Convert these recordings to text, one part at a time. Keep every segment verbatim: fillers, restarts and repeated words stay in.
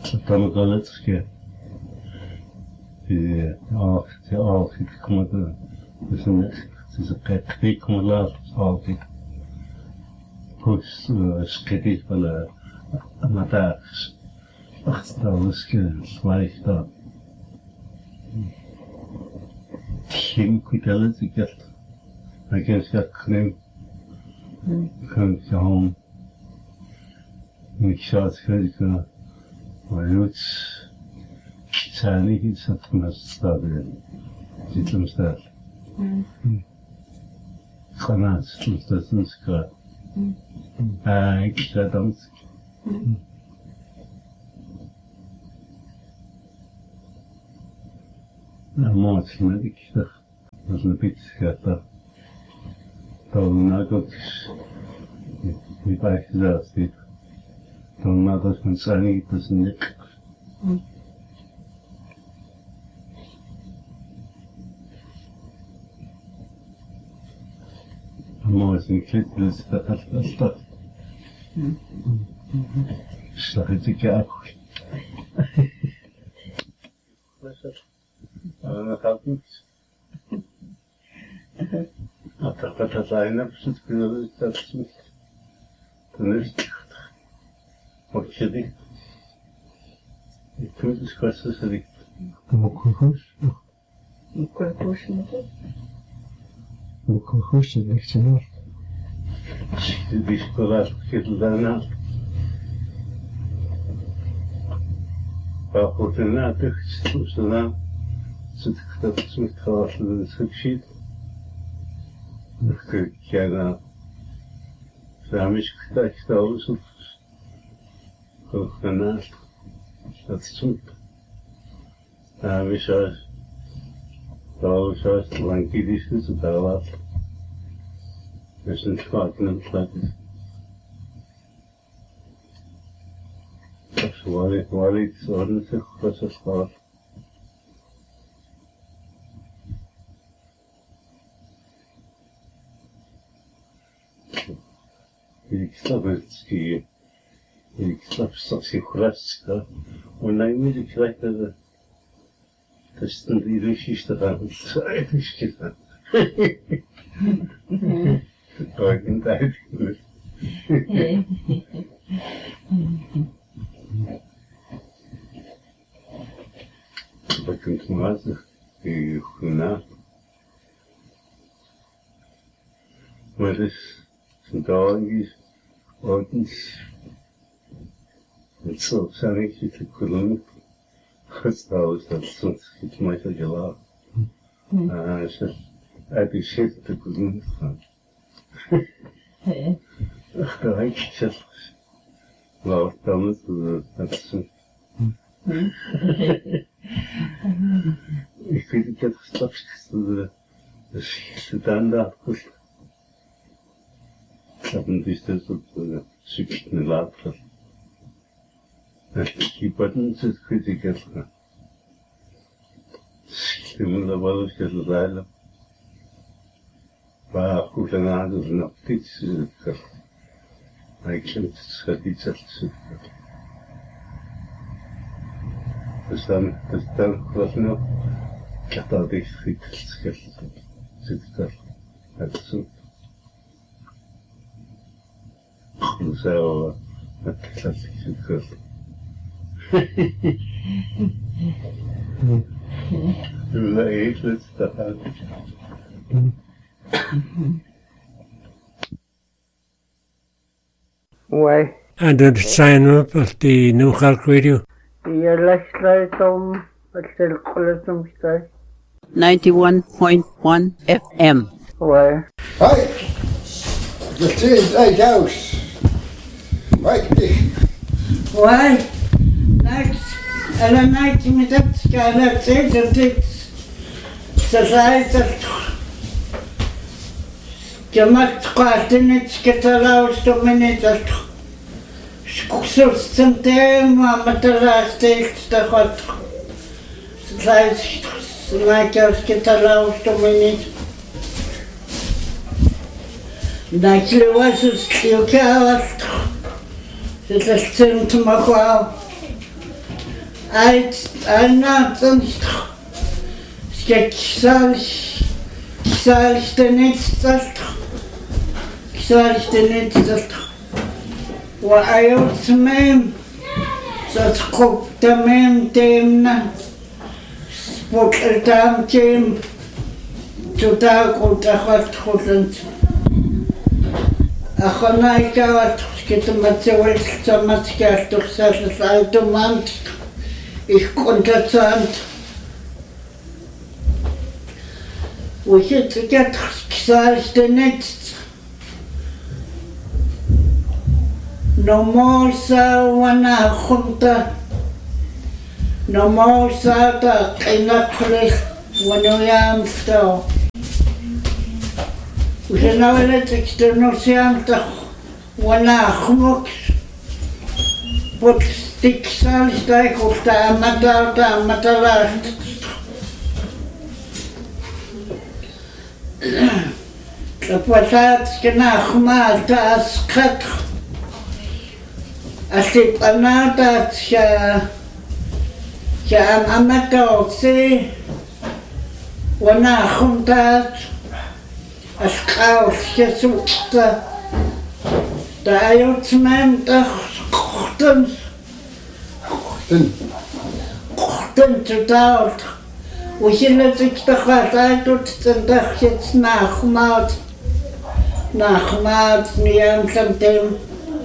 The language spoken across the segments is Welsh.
Tamagaletske. Die auch die auch ich komme da. Das sind diese Kritik kommen la auch ich. Pues skedi para matar. Ach, da was gleich da. Kim Kuitaletske. I guess I couldn't come home. Ich schaue es gleich an. Weil jetzt Sani ist auf dem Stad. Sieht am Stad. Khanas, das ist gerade. Ah, ich schaue damals. Na, morgens mit ich dachte, das ist eine Pizza da. Da na gut. Wie bei gesagt, dann na das mit Sani das nicht. Morgens in Klitz das das das. Schlag ich ja auch. أنا خاطر أعتقد هذا بس كذا تسمع تنست وكذي يكون إسكاس سريع مكوخش مكوخش متى مكوخش الاختيار بيشكرات كذا فأخذنا تخصصنا ستكتب اسمك خلاص للسكشيت نحكي كذا فهمش كتا كتا وصف خلقنا تسمك فهمش عاش فهمش عاش لانكي ديش تسبغلات مش نتفاق نمتلاك والي والي تسورن سخص الصلاة Elektrowski, Elektrowski Churacka, ona nie wykryła tego, to jest ten iluś to tam, co jakiś kita. To jak nie tak. Bakın tümazı, huna. Mas então, ordens, so, sabe que te coluna, gostou, está tudo que mais de lá. Ah, já, é de jeito de coluna. É. Aí que já, lá estamos assim. Ich finde, das ist doch so, das ist dann da, haben sich das so schüchtern lassen. Die Baden sind Kritiker. Stimmen aber durch das Seil. War auch gut an der Hand und auf die Züge. Eigentlich hat die Züge. Das dann, das dann, was noch, klar, die Friedensgeld sitzt da. Also, so, das hat sich so gut. Du lächelst da halt. Why? And did sign up at the New Halk Radio? Yeah, let's try some, let's still call it some stuff. ninety-one point one F M. Why? Hi, the third night house. Right there. Why? Next, and a night with that sky, that's it, and it's society. Gemacht quasi nicht getalauscht um minutes. Skus zum Thema mit der Lastest der hat. Das heißt, like aus getalauscht um minutes. Daquele was que eu quero. Das ist zum Machau. Uit Alnaten Skexal Xalstenetsalt Xalstenetsalt وأيوت ميم ستقوب تمام تيمنا سبوك التام تيم تتاكو تخلت خلنت أخنا إيكاوات كتما تسويت تمسكار تخسر سالتو مانت Ich konnte sagen, wo ich jetzt gesagt nicht. Normal sa wana khunta, normal sa ta kina klik wano yam sto. Ujena wala tekster no siam ta wana khmuk. Pot Tiksal stai kusta matal ta matala. Kapuasat kena khmal ta askat. Asip anata siya siya amata si wana khuntat askaw siya sukta tayo tsmem ta khutun Kochten totaal. We zullen zich toch wat uit tot de dag jetzt nagemaakt. Nagemaakt, niet aan zijn team.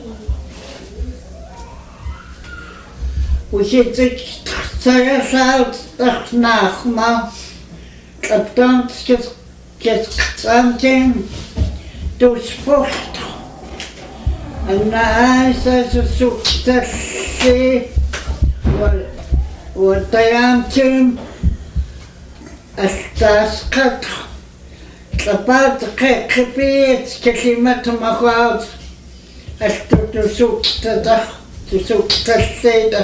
We zullen zich zelfs uit dag nagemaakt. Op dan is aan team. Door sport. En na is het zoekt dat ze. وطيامتهم استاسقط لبعض قبيت كلمتهم أخوات استوتسوك تدخ تسوك تسيدة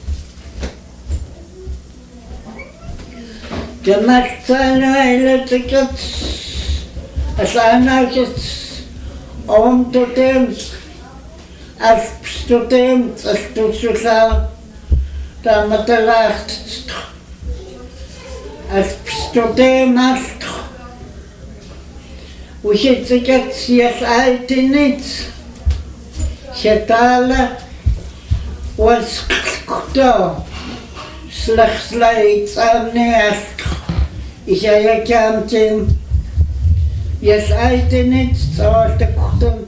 جمعت سانا إلى تكت أسانا كت أم تتمس أسبستتمس أستوتسوك Da matalacht as pstodemas we het zeker sies altiniet chetala was kto slechts leids amneast ik ja kan tin yes altiniet zo te kunt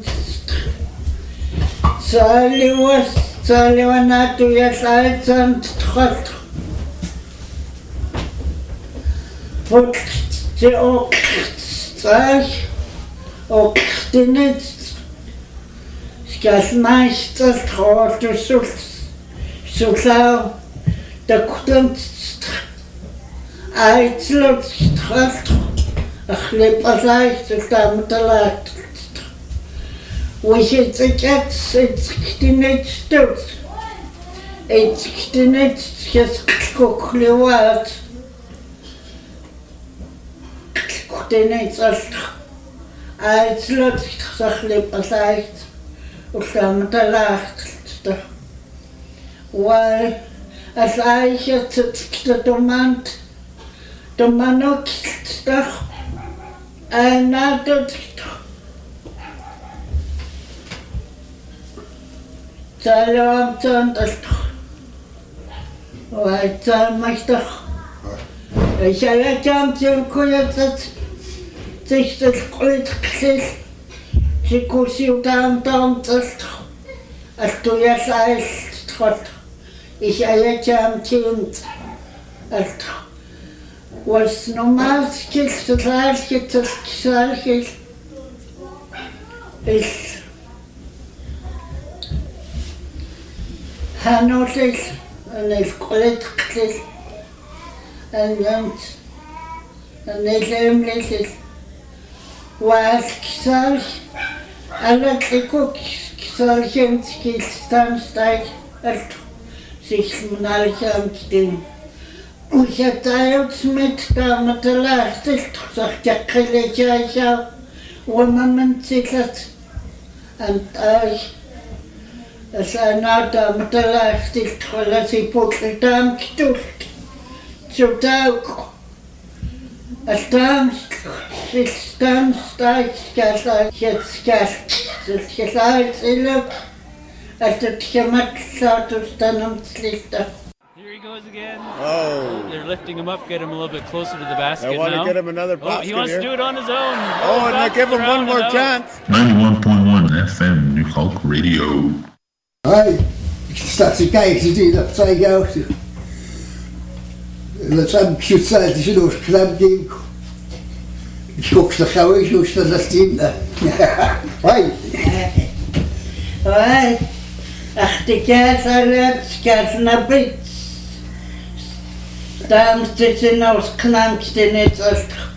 sali was Salivana to your sides and trust. Put the oak strike, oak stinets, Skasmeister, Trot to Sus, Susau, the Kunst, Eitzlot, Trust, a clip of light to come to light. We should get sixteen stones. Eight sixteen just cook the world. Cooked nights are I slot slip aside. Usham the last. While as I get the demand, the manok stuff, and not the Salam Santas. White Salmaster. I shall let them to quiet that six great kisses. She could you down down just as to your size trot. I shall let them tuned as was no mask kiss to life get to salkis is. Hanotis and his collectors and then and his embraces was Kisarch and let the cooks Kisarchenski Stanstag at six Monarchamstin. We had out met down at the last Jackie woman and sit and I Sanada matalastil tkolasi putlitam kitult. Tutauk. Astam sistam stajskasa jetskal. Jetskal siluk. Astat Here he goes again. Oh. They're lifting him up, get him a little bit closer to the basket. I want now. to get him another Oh, basket he wants here. to do it on his own. Oh, and I give him one more chance. ninety-one point one F M, New Hulk Radio. Hi, ik sta te kijken die upside out. Dat zijn cute die zijn ook knap ding. Ik kook de gauw, ik kook de lastin. Hi. Hi. Ach, die kersalet, kersnabits. Tam zitten als knamste net als